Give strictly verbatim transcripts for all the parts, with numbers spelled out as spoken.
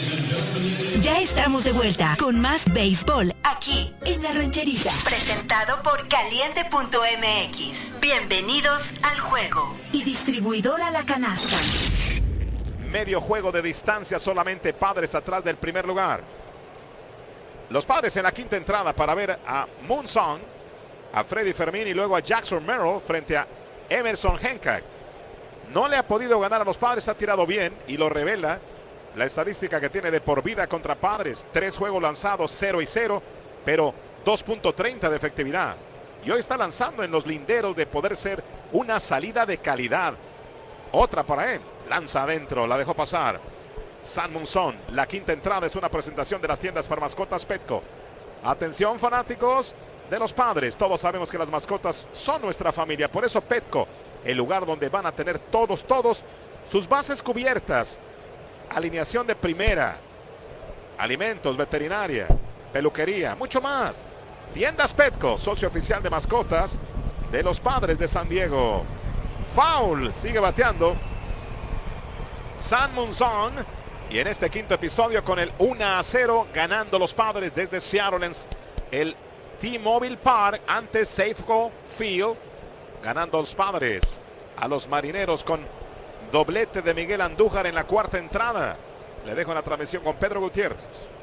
Ya estamos de vuelta con más béisbol aquí en La Rancherita. Presentado por Caliente punto M X. Bienvenidos al juego. Y distribuidora La Canasta. Medio juego de distancia, solamente Padres atrás del primer lugar. Los Padres en la quinta entrada para ver a Moon Song, a Freddy Fermín y luego a Jackson Merrill frente a Emerson Hancock. No le ha podido ganar a los Padres, ha tirado bien y lo revela la estadística que tiene de por vida contra Padres. Tres juegos lanzados, cero y cero, pero dos punto treinta de efectividad. Y hoy está lanzando en los linderos de poder ser una salida de calidad. Otra para él. Lanza adentro, la dejó pasar. San Monzón, la quinta entrada es una presentación de las tiendas para mascotas Petco. Atención fanáticos de los Padres, todos sabemos que las mascotas son nuestra familia, por eso Petco, el lugar donde van a tener todos, todos sus bases cubiertas. Alineación de primera, alimentos, veterinaria, peluquería, mucho más. Tiendas Petco, socio oficial de mascotas de los Padres de San Diego. Foul, sigue bateando San Monzón. Y en este quinto episodio con el uno a cero ganando los Padres desde Seattle en el T-Mobile Park ante Safeco Field. Ganando los Padres a los Marineros con doblete de Miguel Andújar en la cuarta entrada. Le dejo la transmisión con Pedro Gutiérrez.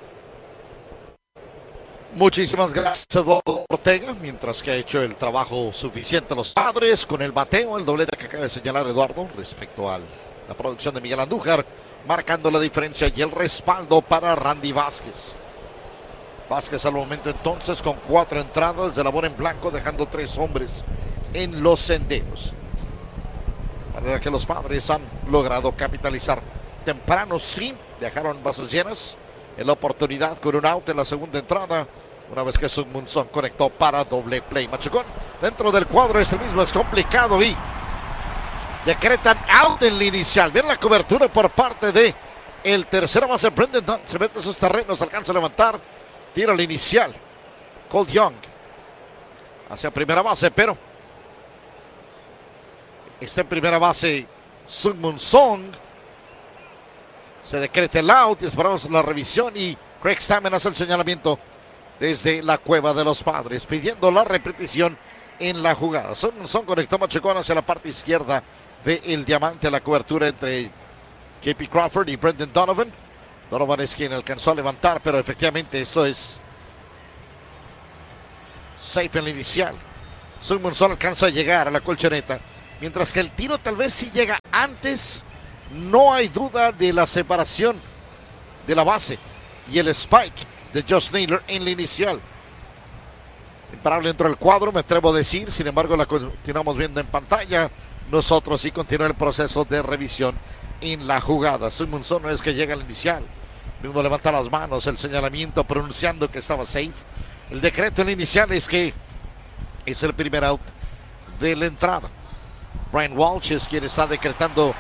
Muchísimas gracias, Eduardo Ortega, mientras que ha hecho el trabajo suficiente los Padres con el bateo, el doblete que acaba de señalar Eduardo respecto a la producción de Miguel Andújar, marcando la diferencia y el respaldo para Randy Vázquez. Vázquez al momento entonces con cuatro entradas de labor en blanco, dejando tres hombres en los senderos. De manera que los Padres han logrado capitalizar temprano, sí, dejaron bases llenas en la oportunidad con un out en la segunda entrada, una vez que Sun Munson conectó para doble play. Machucón dentro del cuadro, es el mismo, es complicado y decretan out en la inicial. Bien la cobertura por parte de el tercera base, Brendan Dunn, se mete a sus terrenos, alcanza a levantar, tira la inicial. Cole Young hacia primera base, pero está en primera base Sun Munson. Se decreta el out y esperamos la revisión y Craig Stammen hace el señalamiento desde la cueva de los Padres, pidiendo la repetición en la jugada. Sun Munson conectó Machucón hacia la parte izquierda del diamante, a la cobertura entre J P Crawford y Brendan Donovan. Donovan es quien alcanzó a levantar, pero efectivamente esto es safe en la inicial. Sun Munson alcanza a llegar a la colchoneta, mientras que el tiro tal vez si llega antes. No hay duda de la separación de la base y el spike de Josh Naylor en la inicial. Imparable dentro del cuadro, me atrevo a decir. Sin embargo, la continuamos viendo en pantalla. Nosotros sí continúa el proceso de revisión en la jugada. Sun Munson no es que llega al inicial. Mismo levanta las manos, el señalamiento pronunciando que estaba safe. El decreto en la inicial es que es el primer out de la entrada. Brian Walsh es quien está decretando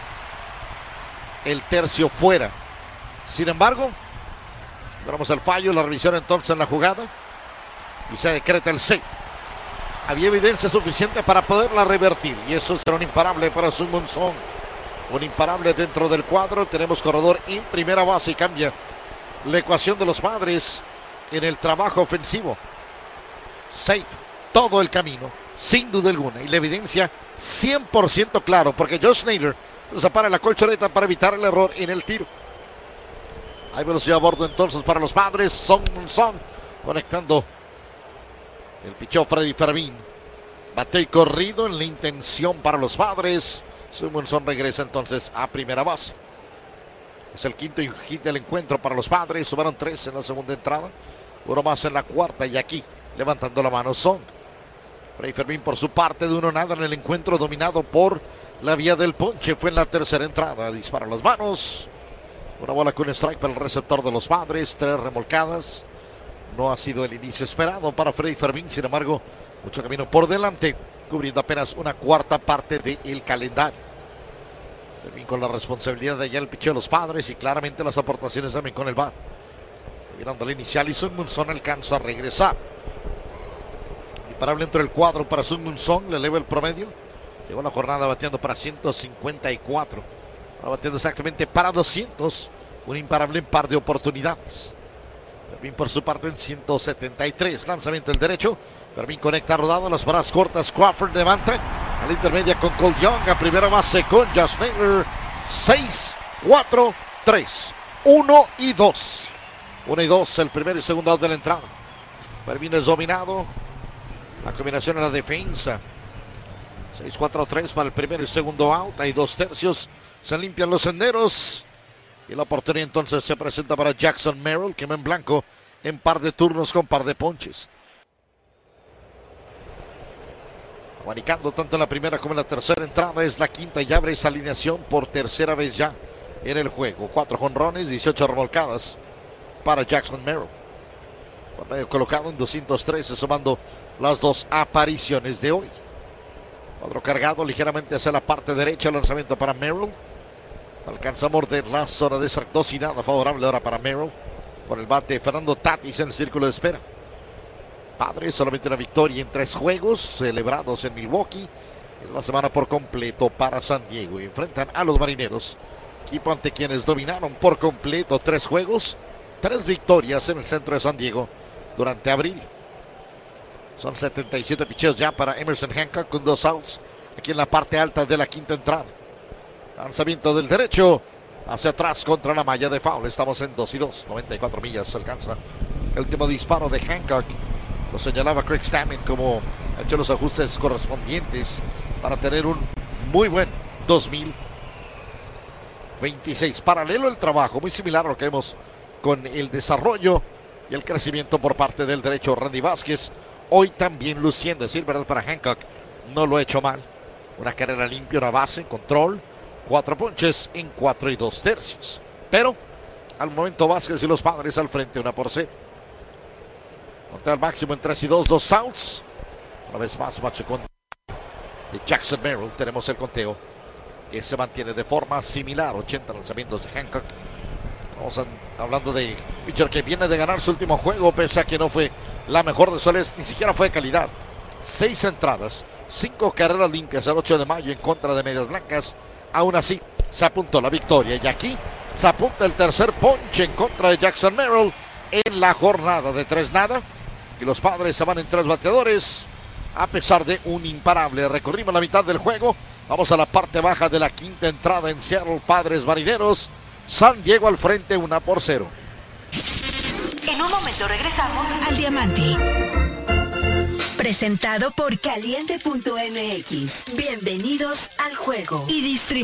el tercio fuera. Sin embargo, esperamos el fallo, la revisión entonces en la jugada y se decreta el safe. Había evidencia suficiente para poderla revertir y eso será un imparable para Sun Munson. Un imparable dentro del cuadro. Tenemos corredor en primera base y cambia la ecuación de los Padres en el trabajo ofensivo. Safe todo el camino, sin duda alguna, y la evidencia cien por ciento claro, porque Josh Naylor se separa la colchoneta para evitar el error en el tiro. Hay velocidad a bordo entonces para los Padres. Sun Munson conectando el pichó Freddy Fermín. Bate y corrido en la intención para los Padres. Sun Munson regresa entonces a primera base. Es el quinto hit del encuentro para los Padres. Sumaron tres en la segunda entrada, uno más en la cuarta, y aquí levantando la mano Song. Freddy Fermín por su parte, de uno nada en el encuentro, dominado por la vía del ponche. Fue en la tercera entrada. Dispara las manos. Una bola con strike para el receptor de los Padres. Tres remolcadas. No ha sido el inicio esperado para Freddy Fermín. Sin embargo, mucho camino por delante, cubriendo apenas una cuarta parte del calendario. Fermín con la responsabilidad de allá el picheo de los Padres y claramente las aportaciones también con el bar. Mirando la inicial y Sun Munson alcanza a regresar. Imparable entre el cuadro para Sun Munson. Le eleva el promedio. Llegó la jornada bateando para ciento cincuenta y cuatro. Ahora bateando exactamente para doscientos. un imparable en par de oportunidades. Fermín por su parte en ciento setenta y tres. Lanzamiento del derecho. Fermín conecta rodado. Las varas cortas. Crawford levanta. A la intermedia con Cole Young. A primera base con Josh Naylor. seis, cuatro, tres. uno y dos. uno y dos el primer y segundo out de la entrada. Fermín es dominado. La combinación en la defensa. seis, cuatro, tres para el primero y segundo out. Hay dos tercios. Se limpian los senderos. Y la oportunidad entonces se presenta para Jackson Merrill, que va en blanco en par de turnos con par de ponches. Abanicando tanto en la primera como en la tercera entrada. Es la quinta y abre esa alineación por tercera vez ya en el juego. Cuatro jonrones, dieciocho remolcadas para Jackson Merrill. Por medio colocado en doscientos trece, sumando las dos apariciones de hoy. Cuadro cargado ligeramente hacia la parte derecha. Lanzamiento para Merrill. Alcanza a morder la zona de strike dos y nada. Favorable ahora para Merrill. Por el bate Fernando Tatis en el círculo de espera. Padres solamente una victoria en tres juegos celebrados en Milwaukee. Es la semana por completo para San Diego. Y enfrentan a los Marineros. Equipo ante quienes dominaron por completo tres juegos. Tres victorias en el centro de San Diego durante abril. Son setenta y siete picheos ya para Emerson Hancock con dos outs. Aquí en la parte alta de la quinta entrada. Lanzamiento del derecho hacia atrás contra la malla de foul. Estamos en dos y dos. noventa y cuatro millas alcanza el último disparo de Hancock. Lo señalaba Craig Stammen como ha hecho los ajustes correspondientes para tener un muy buen dos mil veintiséis. Paralelo el trabajo, muy similar a lo que vemos con el desarrollo y el crecimiento por parte del derecho Randy Vázquez. Hoy también luciendo, decir verdad para Hancock, no lo ha hecho mal. Una carrera limpia, una base, control. Cuatro ponches en cuatro y dos tercios. Pero al momento Vázquez y los Padres al frente, una por cero. Conteo al máximo en tres y dos, dos outs. Una vez más, macho con de Jackson Merrill. Tenemos el conteo que se mantiene de forma similar. ochenta lanzamientos de Hancock. Estamos hablando de pitcher que viene de ganar su último juego, pese a que no fue la mejor de soles, ni siquiera fue de calidad. Seis entradas, cinco carreras limpias el ocho de mayo en contra de Medias Blancas. Aún así, se apuntó la victoria. Y aquí se apunta el tercer ponche en contra de Jackson Merrill en la jornada de tres nada. Y los Padres se van en tres bateadores, a pesar de un imparable. Recorrimos la mitad del juego. Vamos a la parte baja de la quinta entrada en Seattle. Padres Marineros. San Diego al frente, una por cero. En un momento regresamos al Diamante. Presentado por Caliente punto M X. Bienvenidos al juego. Y distribuido.